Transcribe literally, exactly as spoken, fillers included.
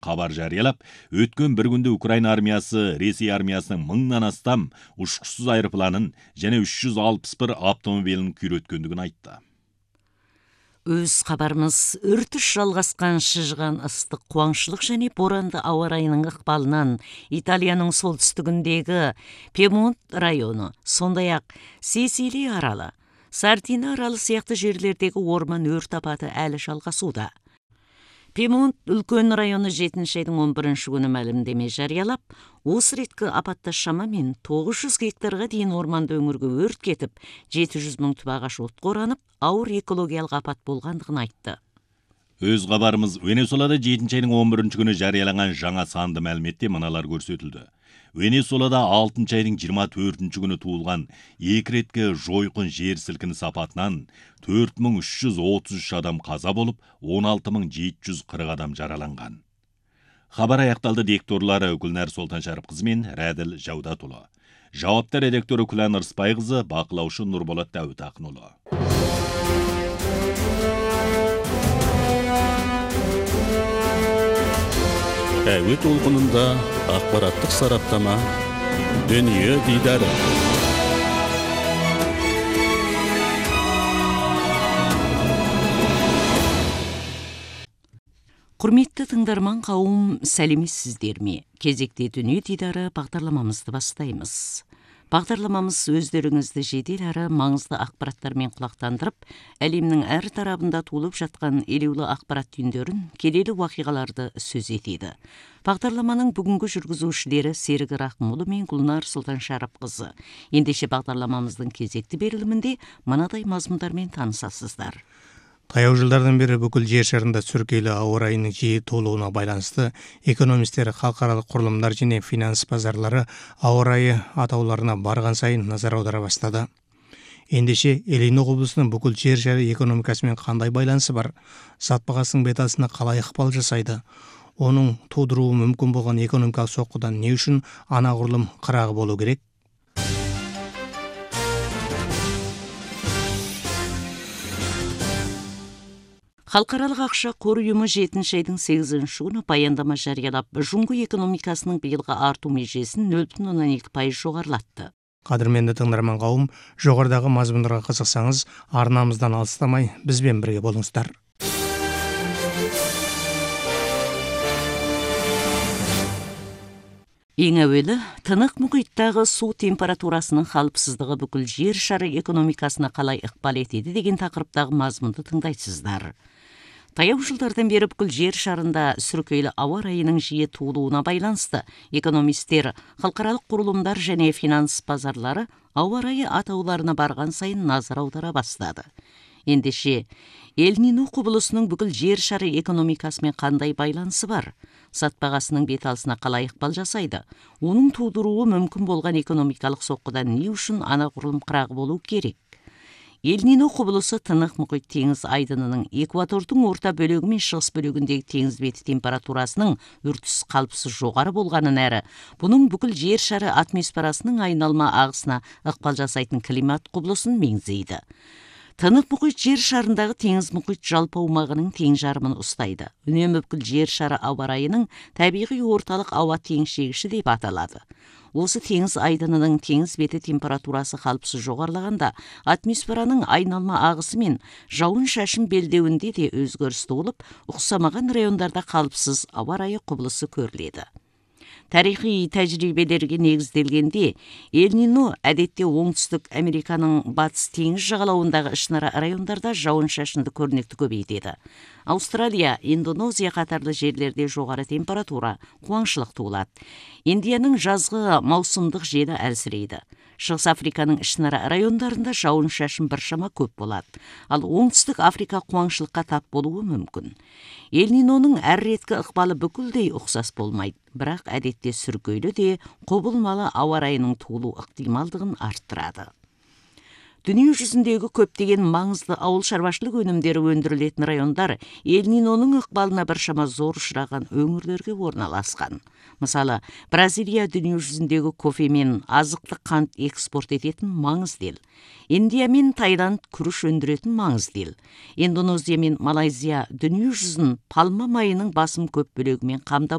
хабар жариялап, өткен бір күнде Украина армиясы Ресей армиясының мыңнан астам ұшқышсыз аэропланын және үш жүз алпыс бір автомобилін күйреткендігін айтты. Өз хабарымыз үртіш жалғасқан шыжған ыстық қуаңшылық және боранды ауа райының ықпалынан Италияның солтүстігіндегі Пьемонт районы, сондай-ақ Сицилия аралы, Сардиния аралы сияқты жерлердегі орман өрт апаты әлі жалғасуда. Пьемонт үлкен районы жетінші айдың он бірінші күні мәлімдеме жариялап, осы реткі апатта шамамен тоғыз жүз гектарға дейін орманды өңірге өрт кетіп, жеті жүз мың түп ағаш отқа оранып, ауыр экологиялық апат болғандығын айтты. Өз хабарымыз Венесуэлада жетінші айдың он бірінші күні жарияланған жаңа санды мәліметте мыналар көрсетілді. Венесуэлада алтыншы айдың жиырма төртінші күні туылған екі реткі жойқын жер сілкінісі апатынан төрт мың үш жүз отыз үш адам қаза болып, он алты мың жеті жүз қырық адам жараланған. Хабар аяқталды. Дикторлары Гүлнәр Солтаншарыпқызы мен Рәділ Жаудатұлы. Жауапты редакторы Күлән Ырысбайқызы, бақылаушы Нұрболат Дәуітақынұлы. Әуе толқынында ақпараттық сараптама, дүние дидары. Құрметті тыңдарман қауым, сәлеметсіздер ме? Кезекте дүние дидары бағдарламамызды бастаймыз. Бағдарламамыз өздеріңізді жедел әрі маңызды ақпараттармен құлақтандырып, әлемнің әр тарабында толып жатқан елеулі ақпарат түйіндерін, келелі уақиғаларды сөз етеді. Бағдарламаның бүгінгі жүргізушілері Серік Рақымұлы мен Гүлнар Солтаншарыпқызы. Ендеше бағдарламамыздың кезекті берілімінде мынадай мазмұндармен танысасыздар. Таяу жылдардан бері бүкіл жер шарында сүркейлі ауа райының жиі толуына байланысты экономистер, халықаралық құрылымдар және финанс базарлары ауа райы атауларына барған сайын назар аудара бастады. Ендеше Иллинойс облысының бүкіл жер шары экономикасымен қандай байланысы бар? Зат бағасының беталысына қалай ықпал жасайды? Оның тудыруы мүмкін болған экономикалық соққыдан не үшін анағұрлым қырағы болу керек? Халықаралық ақша қор ұйымы жетінші айдың сегізінші күні баяндама жариялап, жұңғы экономикасының биылғы арту межесін нөл бүтін оннан екі пайыз жоғарылатты. Қадірменді тыңдарман қауым, жоғарыдағы мазмұндарға қызықсаңыз, арнамыздан алыстамай бізбен бірге болыңыздар. Ең әуелі, Тынық мұхиттағы су температурасының қалыпсыздығы бүкіл жер шары экономикасына қалай ықпал етеді деген тақырыптағы мазмұнды тыңдайсыздар. Таяу жылдардан бері бүкіл жер шарында сүркейлі ауа райының жиі туылуына байланысты экономистер, халықаралық құрылымдар және финанс базарлары ауа райы атауларына барған сайын назар аудара бастады. Ендеше, Эл-Нино құбылысының бүкіл жер шары экономикасымен қандай байланысы бар? Зат бағасының беталысына қалай ықпал жасайды? Оның тудыруы мүмкін болған экономикалық соққыдан не үшін анағұрлым қырағы болу керек? Эл-Нино құбылысы Тынық мұхит теңіз айдынының экватордың орта бөлігі мен шығыс бөлігіндегі теңіз беті температурасының үрдіс қалыпсыз жоғары болғанын әрі, бұның бүкіл жер шары атмосферасының айналма ағысына ықпал жасайтын климат құбылысын меңзейді. Тынық мұхит жер шарындағы теңіз мұхит жалпы аумағының тең жарымын ұстайды. Үнемі бүкіл жер шары ауа райының табиғи орталық ауа теңшегіші деп аталады. Осы теңіз айдынының теңіз беті температурасы қалыпсыз жоғарылағанда, атмосфераның айналма ағысы мен жауын шашын белдеуінде де өзгерісті болып, ұқсамаған райондарда қалыпсыз ауа райы құбылысы көріледі. Тарихи тәжірибелерге негізделгенде, Эл-Нино әдетте оңтүстік Американың батыс теңіз жағалауындағы ішінара райондарда жауын шашынды көрнекті көбейтеді. Аустралия, Индонезия қатарлы жерлерде жоғары температура, қуаңшылық туылады. Индияның жазғы маусымдық желі әлсірейді. Шығыс Африканың ішінара райондарында жауын шашын біршама көп болады. Ал оңтүстік Африка қуаңшылыққа тап болуы мүмкін. Эл-Ниноның әр реткі ықпалы бүкілдей ұқсас болмайды, бірақ әдетте сүркейлі де құбылмалы ауа райының туылу ықтималдығын арттырады. Дүние жүзіндегі көптеген маңызды ауыл шаруашылық өнімдері өндірілетін райондар Эл-Ниноның ықпалына біршама зор ұшыраған өңірлерге орналасқан. Мысалы, Бразилия дүние жүзіндегі кофе мен азықтық қант экспорт ететін маңызды ел. Индия мен Таиланд күріш өндіретін маңызды ел. Индонезия мен Малайзия дүние жүзін палма майының басым көп бөлігімен қамдап